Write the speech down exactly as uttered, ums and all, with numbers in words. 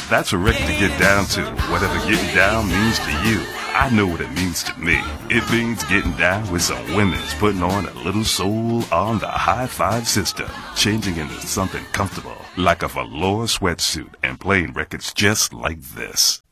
That's a record to get down to, whatever getting down means to you. I know what it means to me. It means getting down with some women's putting on a little soul on the high five system, changing into something comfortable, like a velour sweatsuit, and playing records just like this.